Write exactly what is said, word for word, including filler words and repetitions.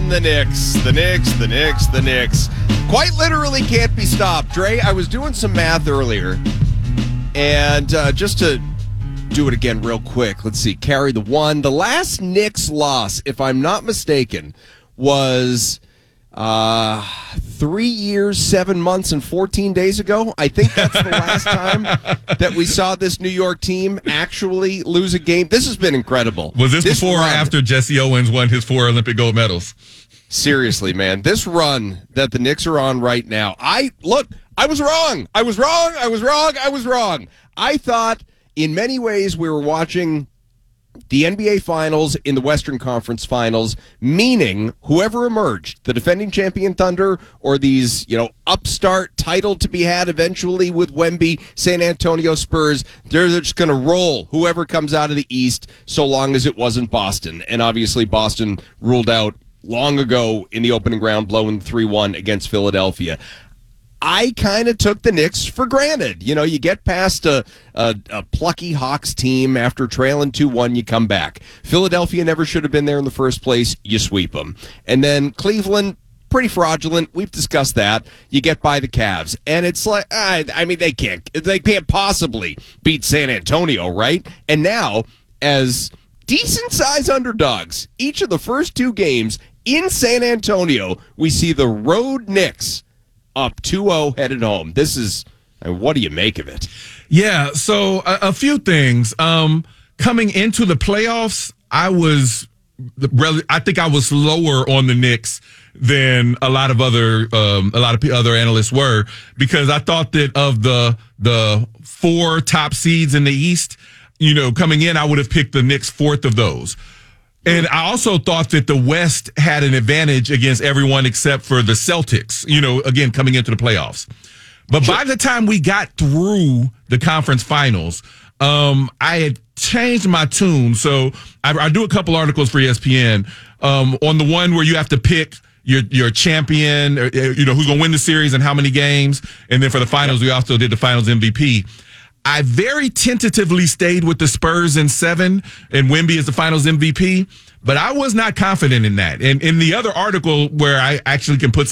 and the Knicks, the Knicks, the Knicks, the Knicks. Quite literally can't be stopped. Dre, I was doing some math earlier, and uh, just to do it again real quick, let's see, carry the one. The last Knicks loss, if I'm not mistaken, was uh, three years, seven months, and fourteen days ago. I think that's the last time that we saw this New York team actually lose a game. This has been incredible. Was this, this before run, or after Jesse Owens won his four Olympic gold medals? Seriously, man, this run that the Knicks are on right now, I look, I was wrong. I was wrong. I was wrong. I was wrong. I thought in many ways we were watching the N B A Finals in the Western Conference Finals, meaning whoever emerged, the defending champion Thunder or these, you know, upstart title to be had eventually with Wemby, San Antonio Spurs, they're just going to roll whoever comes out of the East so long as it wasn't Boston. And obviously Boston ruled out long ago in the opening round, blowing three one against Philadelphia. I kind of took the Knicks for granted. You know, you get past a, a, a plucky Hawks team after trailing two one, you come back. Philadelphia never should have been there in the first place. You sweep them. And then Cleveland, pretty fraudulent. We've discussed that. You get by the Cavs. And it's like, I, I mean, they can't, they can't possibly beat San Antonio, right? And now, as decent-sized underdogs, each of the first two games in San Antonio, we see the road Knicks up two oh headed home. This is, I mean, what do you make of it? Yeah, so a, a few things. Um, coming into the playoffs, I was, I think I was lower on the Knicks than a lot of other, um, a lot of other analysts were, because I thought that of the the four top seeds in the East, you know, coming in, I would have picked the Knicks fourth of those. And I also thought that the West had an advantage against everyone except for the Celtics, you know, again, coming into the playoffs. But by the time we got through the conference finals, um, I had changed my tune. So I, I do a couple articles for E S P N um, on the one where you have to pick your your champion, or, you know, who's going to win the series and how many games. And then for the finals, we also did the finals M V P. I very tentatively stayed with the Spurs in seven, and Wemby is the finals M V P, but I was not confident in that. And in the other article where I actually can put